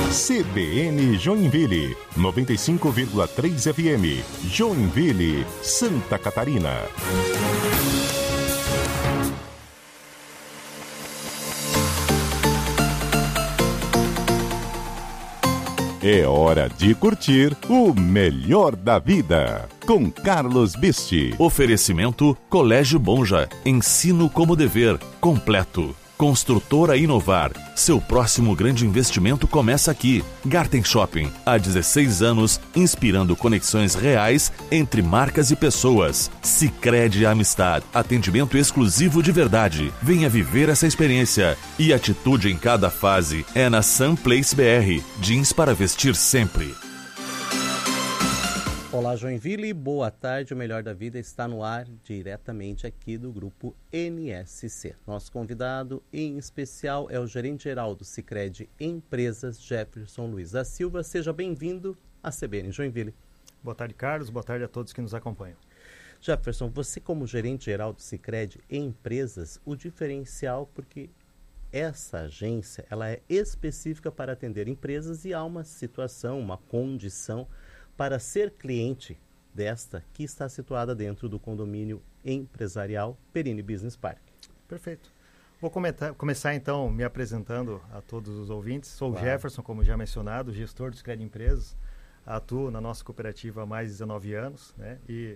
CBN Joinville, 95,3 FM, Joinville, Santa Catarina. É hora de curtir o melhor da vida, com Carlos Bisti. Oferecimento Colégio Bonja, ensino como dever, completo. Construtora Inovar, seu próximo grande investimento começa aqui. Garten Shopping, há 16 anos, inspirando conexões reais entre marcas e pessoas. Sicredi Amistad, atendimento exclusivo de verdade. Venha viver essa experiência. E atitude em cada fase é na Sun Place BR, jeans para vestir sempre. Olá Joinville, boa tarde, o Melhor da Vida está no ar diretamente aqui do grupo NSC. Nosso convidado em especial é o gerente-geral do Sicredi Empresas, Jefferson Luiz da Silva. Seja bem-vindo à CBN Joinville. Boa tarde, Carlos, boa tarde a todos que nos acompanham. Jefferson, você como gerente-geral do Sicredi Empresas, o diferencial porque essa agência ela é específica para atender empresas e há uma situação, uma condição para ser cliente desta que está situada dentro do condomínio empresarial Perini Business Park. Perfeito. Vou começar então me apresentando a todos os ouvintes. Sou o Jefferson, como já mencionado, gestor do Sicredi Empresas. Atuo na nossa cooperativa há mais de 19 anos, né? E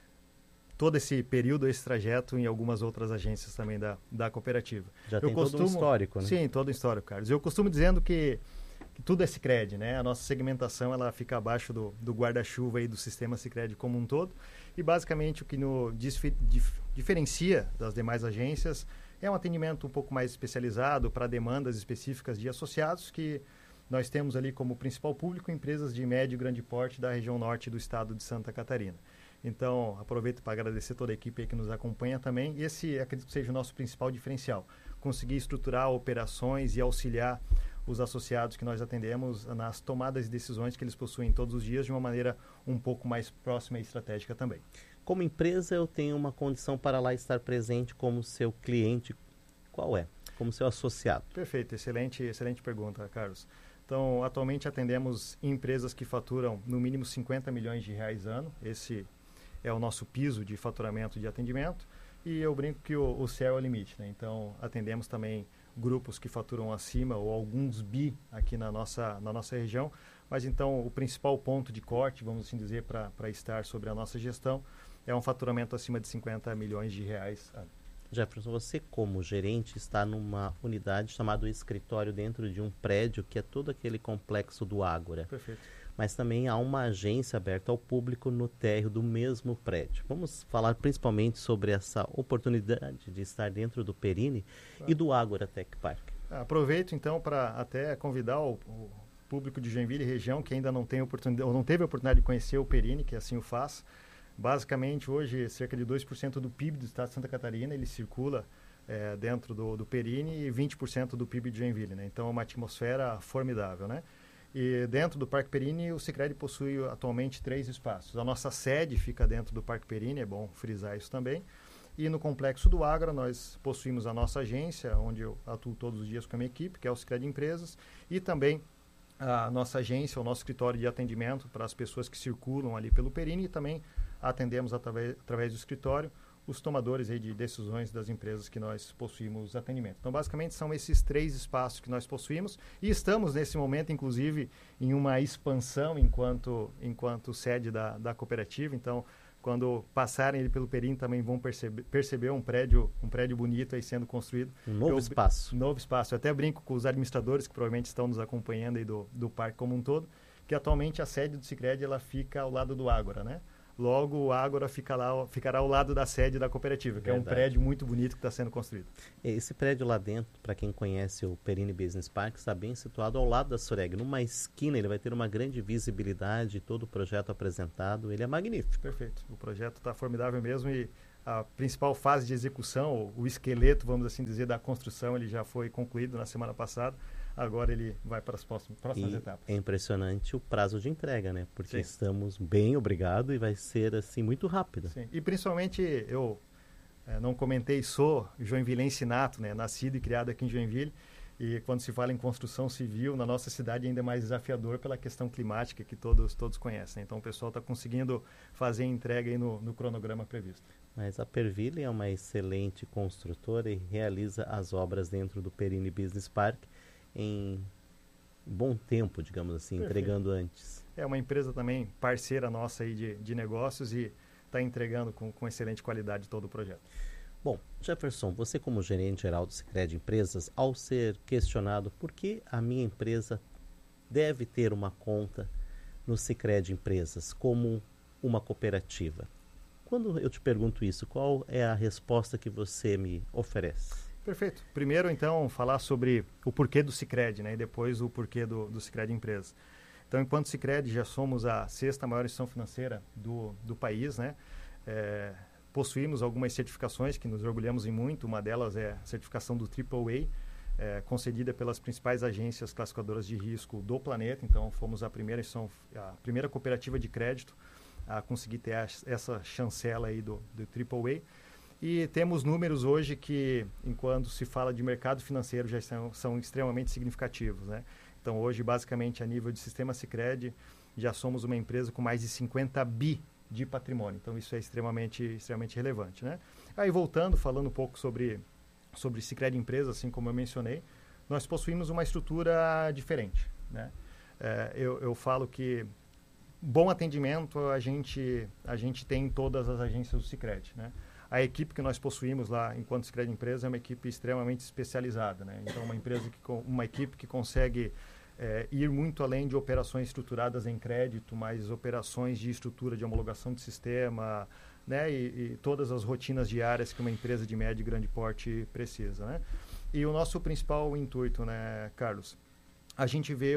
todo esse período, esse trajeto em algumas outras agências também da cooperativa. Já tem todo um histórico, né? Sim, todo um histórico, Carlos. Eu costumo dizendo que tudo é Sicredi, né? A nossa segmentação ela fica abaixo do guarda-chuva aí do sistema Sicredi como um todo. E basicamente o que nos diferencia das demais agências é um atendimento um pouco mais especializado para demandas específicas de associados que nós temos ali como principal público empresas de médio e grande porte da região norte do estado de Santa Catarina. Então, aproveito para agradecer toda a equipe aí que nos acompanha também. E esse, acredito que seja o nosso principal diferencial. Conseguir estruturar operações e auxiliar os associados que nós atendemos nas tomadas de decisões que eles possuem todos os dias de uma maneira um pouco mais próxima e estratégica também. Como empresa, eu tenho uma condição para lá estar presente como seu cliente. Qual é? Como seu associado? Perfeito, excelente pergunta, Carlos. Então, atualmente atendemos empresas que faturam no mínimo 50 milhões de reais ano. Esse é o nosso piso de faturamento de atendimento. E eu brinco que o céu é o limite, né? Então, atendemos também grupos que faturam acima ou alguns bi aqui na nossa região, mas então o principal ponto de corte, vamos assim dizer, para estar sobre a nossa gestão, é um faturamento acima de 50 milhões de reais. Jefferson, você como gerente está numa unidade chamada escritório dentro de um prédio que é todo aquele complexo do Ágora. Perfeito. Mas também há uma agência aberta ao público no térreo do mesmo prédio. Vamos falar principalmente sobre essa oportunidade de estar dentro do Perini e do Ágora Tech Park. Aproveito então para até convidar o público de Joinville e região que ainda não tem oportunidade ou não teve a oportunidade de conhecer o Perini, que assim o faz. Basicamente hoje cerca de 2% do PIB do estado de Santa Catarina ele circula dentro do Perini e 20% do PIB de Joinville, né? Então é uma atmosfera formidável, né? E dentro do Parque Perini, o Sicredi possui atualmente 3 espaços. A nossa sede fica dentro do Parque Perini, é bom frisar isso também. E no Complexo do Ágora, nós possuímos a nossa agência, onde eu atuo todos os dias com a minha equipe, que é o Sicredi Empresas, e também a nossa agência, o nosso escritório de atendimento para as pessoas que circulam ali pelo Perini, e também atendemos através do escritório os tomadores aí de decisões das empresas que nós possuímos atendimento. Então, basicamente, são esses 3 espaços que nós possuímos e estamos, nesse momento, inclusive, em uma expansão enquanto sede da cooperativa. Então, quando passarem ele pelo Perini, também vão perceber um prédio bonito aí sendo construído. Um novo espaço. Um novo espaço. Eu até brinco com os administradores que provavelmente estão nos acompanhando aí do parque como um todo, que atualmente a sede do Sicredi ela fica ao lado do Ágora, né? Logo, o Ágora ficará ao lado da sede da cooperativa, que é um prédio muito bonito que está sendo construído. Esse prédio lá dentro, para quem conhece o Perini Business Park, está bem situado ao lado da Soreg. Numa esquina, ele vai ter uma grande visibilidade, todo o projeto apresentado, ele é magnífico. Perfeito. O projeto está formidável mesmo e a principal fase de execução, o esqueleto, vamos assim dizer, da construção, ele já foi concluído na semana passada. Agora ele vai para as próximas etapas. É impressionante o prazo de entrega, né? Porque Sim. estamos bem obrigado e vai ser assim muito rápido. Sim. E principalmente eu não comentei, sou joinvilense nato, né? Nascido e criado aqui em Joinville. E quando se fala em construção civil, na nossa cidade ainda é mais desafiador pela questão climática que todos conhecem. Então o pessoal está conseguindo fazer a entrega aí no cronograma previsto. Mas a Perville é uma excelente construtora e realiza as obras dentro do Perini Business Park em bom tempo, digamos assim, Perfeito. entregando antes. É uma empresa também parceira nossa aí de negócios e está entregando com excelente qualidade todo o projeto. Bom, Jefferson, você como gerente geral do Sicredi Empresas, ao ser questionado por que a minha empresa deve ter uma conta no Sicredi Empresas como uma cooperativa, quando eu te pergunto isso, qual é a resposta que você me oferece? Perfeito. Primeiro, então, falar sobre o porquê do Sicredi, né? E depois o porquê do Sicredi Empresas. Então, enquanto Sicredi, já somos a 6ª maior instituição financeira do país, né? Possuímos algumas certificações que nos orgulhamos em muito. Uma delas é a certificação do AAA, concedida pelas principais agências classificadoras de risco do planeta. Então, fomos a primeira cooperativa de crédito a conseguir ter essa chancela aí do AAA. E temos números hoje que, enquanto se fala de mercado financeiro, já são extremamente significativos, né? Então, hoje, basicamente, a nível de sistema Sicredi, já somos uma empresa com mais de 50 bi de patrimônio. Então, isso é extremamente relevante, né? Aí, voltando, falando um pouco sobre Sicredi Empresas, assim como eu mencionei, nós possuímos uma estrutura diferente, né? Eu falo que bom atendimento a gente tem em todas as agências do Sicredi, né? A equipe que nós possuímos lá, enquanto Sicredi Empresa, é uma equipe extremamente especializada, né? Então, uma equipe que consegue ir muito além de operações estruturadas em crédito, mas operações de estrutura de homologação de sistema, né? E todas as rotinas diárias que uma empresa de médio e grande porte precisa, né? E o nosso principal intuito, né, Carlos? A gente vê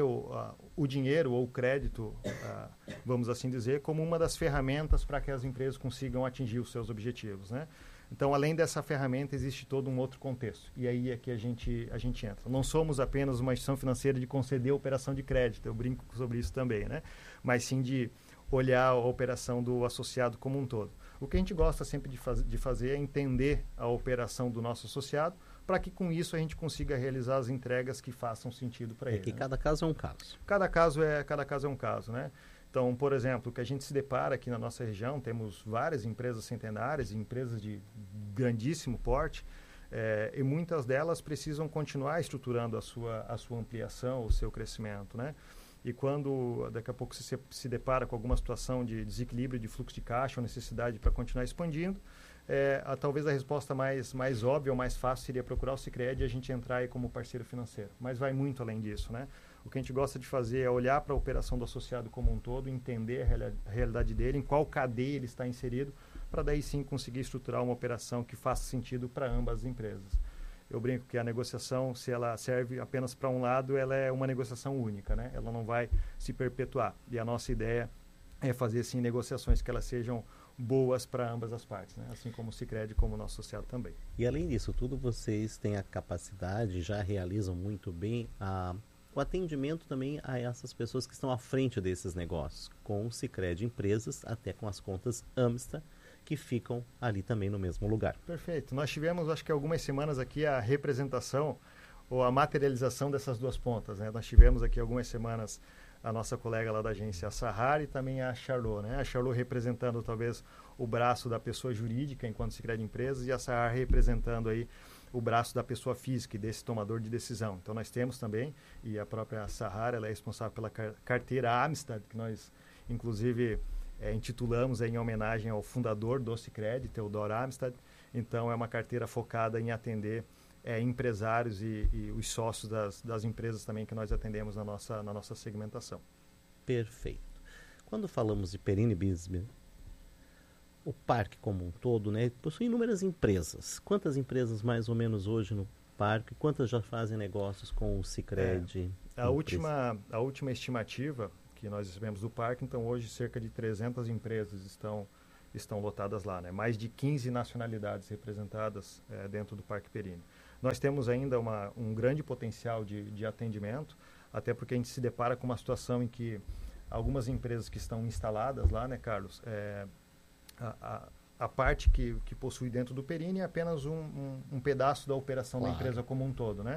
o dinheiro ou o crédito, vamos assim dizer, como uma das ferramentas para que as empresas consigam atingir os seus objetivos, né? Então, além dessa ferramenta, existe todo um outro contexto. E aí é que a gente entra. Não somos apenas uma instituição financeira de conceder operação de crédito, eu brinco sobre isso também, né? Mas sim de olhar a operação do associado como um todo. O que a gente gosta sempre de fazer é entender a operação do nosso associado, para que com isso a gente consiga realizar as entregas que façam sentido para ele. Que né? cada caso é um caso. Cada caso é um caso, né? Então, por exemplo, o que a gente se depara aqui na nossa região, temos várias empresas centenárias, empresas de grandíssimo porte, e muitas delas precisam continuar estruturando a sua ampliação, o seu crescimento, né? E quando daqui a pouco você se depara com alguma situação de desequilíbrio de fluxo de caixa ou necessidade para continuar expandindo, talvez a resposta mais óbvia ou mais fácil seria procurar o Sicredi e a gente entrar aí como parceiro financeiro. Mas vai muito além disso, né? O que a gente gosta de fazer é olhar para a operação do associado como um todo, entender a realidade dele, em qual cadeia ele está inserido, para daí sim conseguir estruturar uma operação que faça sentido para ambas as empresas. Eu brinco que a negociação, se ela serve apenas para um lado, ela é uma negociação única, né? Ela não vai se perpetuar. E a nossa ideia é fazer sim negociações que elas sejam boas para ambas as partes, né? Assim como o Sicredi, como o nosso associado também. E além disso tudo, vocês têm a capacidade, já realizam muito bem o atendimento também a essas pessoas que estão à frente desses negócios, com o Sicredi Empresas, até com as contas Amsta, que ficam ali também no mesmo lugar. Perfeito. Nós tivemos, acho que algumas semanas aqui, a representação ou a materialização dessas duas pontas, né? Nós tivemos aqui algumas semanas a nossa colega lá da agência, a Sahara, e também a Charlot, né? A Charlot representando talvez o braço da pessoa jurídica enquanto Sicredi Empresas e a Sahara representando aí o braço da pessoa física e desse tomador de decisão. Então nós temos também, e a própria Sahara, ela é responsável pela carteira Amistad, que nós inclusive intitulamos em homenagem ao fundador do Sicredi, Theodor Amistad. Então é uma carteira focada em atender empresários e os sócios das empresas também que nós atendemos na nossa segmentação. Perfeito. Quando falamos de Perini Business, o parque como um todo, né, possui inúmeras empresas. Quantas empresas mais ou menos hoje no parque? Quantas já fazem negócios com o Sicredi? A última estimativa que nós recebemos do parque, então hoje cerca de 300 empresas estão lotadas lá, né? Mais de 15 nacionalidades representadas dentro do Parque Perini. Nós temos ainda um grande potencial de atendimento, até porque a gente se depara com uma situação em que algumas empresas que estão instaladas lá, né, Carlos, a parte que possui dentro do Perini é apenas um pedaço da operação da empresa como um todo, né?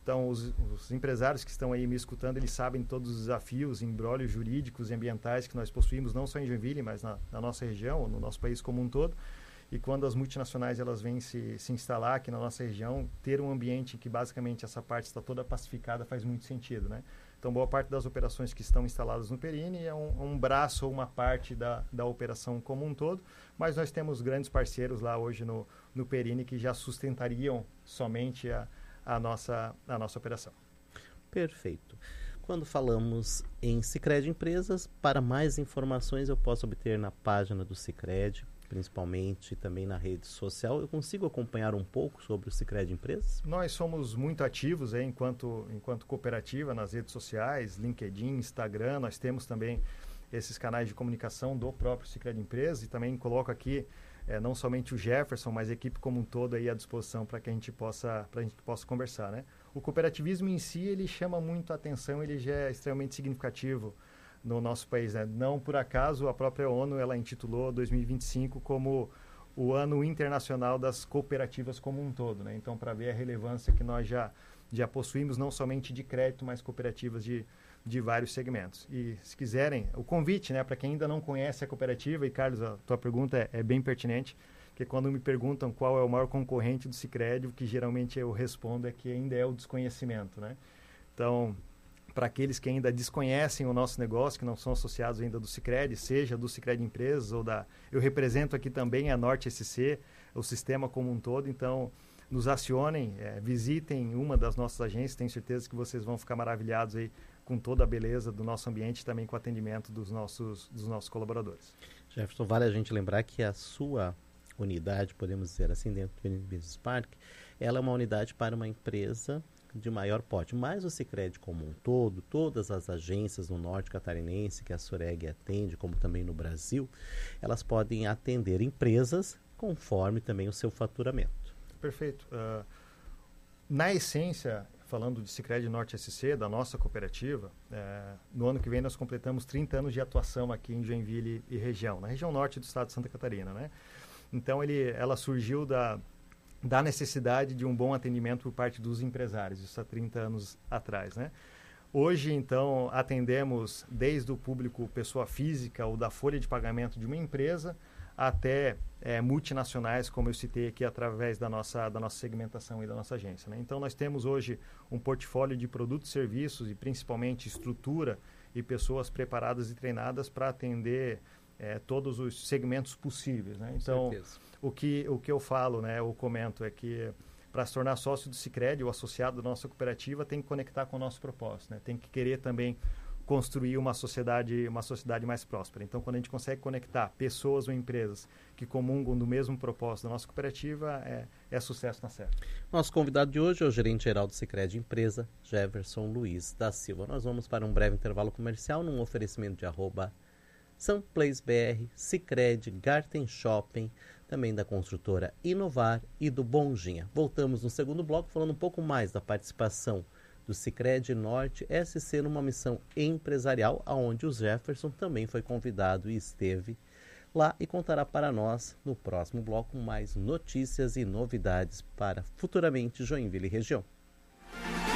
Então, os empresários que estão aí me escutando, eles sabem todos os desafios, embrólios jurídicos e ambientais que nós possuímos, não só em Joinville, mas na nossa região, no nosso país como um todo. E quando as multinacionais elas vêm se instalar aqui na nossa região, ter um ambiente em que basicamente essa parte está toda pacificada faz muito sentido, né? Então, boa parte das operações que estão instaladas no Perini é um braço ou uma parte da operação como um todo, mas nós temos grandes parceiros lá hoje no Perini que já sustentariam somente a nossa operação. Perfeito. Quando falamos em Sicredi Empresas, para mais informações eu posso obter na página do Sicredi, principalmente também na rede social. Eu consigo acompanhar um pouco sobre o Sicredi Empresas? Nós somos muito ativos enquanto cooperativa nas redes sociais, LinkedIn, Instagram. Nós temos também esses canais de comunicação do próprio Sicredi Empresas e também coloco aqui não somente o Jefferson, mas a equipe como um todo aí à disposição para que a gente possa conversar, né? O cooperativismo em si, ele chama muito a atenção, ele já é extremamente significativo no nosso país, né? Não por acaso a própria ONU ela intitulou 2025 como o ano internacional das cooperativas como um todo, né? Então, para ver a relevância que nós já possuímos, não somente de crédito, mas cooperativas de vários segmentos. E se quiserem, o convite, né, para quem ainda não conhece a cooperativa, e Carlos, a tua pergunta é bem pertinente, porque quando me perguntam qual é o maior concorrente do Sicredi, o que geralmente eu respondo é que ainda é o desconhecimento, né? Então, para aqueles que ainda desconhecem o nosso negócio, que não são associados ainda do Sicredi, seja do Sicredi Empresas ou eu represento aqui também a Norte SC, o sistema como um todo, então nos acionem, visitem uma das nossas agências, tenho certeza que vocês vão ficar maravilhados aí com toda a beleza do nosso ambiente e também com o atendimento dos nossos colaboradores. Jefferson, vale a gente lembrar que a sua unidade, podemos dizer assim, dentro do Business Park, ela é uma unidade para uma empresa de maior porte, mas o Sicredi como um todo, todas as agências no norte catarinense que a Sureg atende, como também no Brasil, elas podem atender empresas conforme também o seu faturamento. Perfeito. Na essência, falando de Sicredi Norte SC, da nossa cooperativa, no ano que vem nós completamos 30 anos de atuação aqui em Joinville e região, na região norte do estado de Santa Catarina, né? Então, ela surgiu da necessidade de um bom atendimento por parte dos empresários, isso há 30 anos atrás, né? Hoje, então, atendemos desde o público pessoa física ou da folha de pagamento de uma empresa até multinacionais, como eu citei aqui, através da nossa segmentação e da nossa agência, né? Então, nós temos hoje um portfólio de produtos e serviços e principalmente estrutura e pessoas preparadas e treinadas para atender todos os segmentos possíveis, né? Então, o que eu falo, né, eu comento, é que para se tornar sócio do Sicredi, o associado da nossa cooperativa, tem que conectar com o nosso propósito, né? Tem que querer também construir uma sociedade mais próspera. Então, quando a gente consegue conectar pessoas ou empresas que comungam do mesmo propósito da nossa cooperativa, é sucesso na certa. Nosso convidado de hoje é o gerente-geral do Sicredi Empresa, Jefferson Luiz da Silva. Nós vamos para um breve intervalo comercial num oferecimento de @SunPlaceBR, Sicredi, Garten Shopping, também da construtora Inovar e do Bonjinha. Voltamos no segundo bloco falando um pouco mais da participação do Sicredi Norte SC numa missão empresarial, aonde o Jefferson também foi convidado e esteve lá e contará para nós no próximo bloco mais notícias e novidades para futuramente Joinville e região.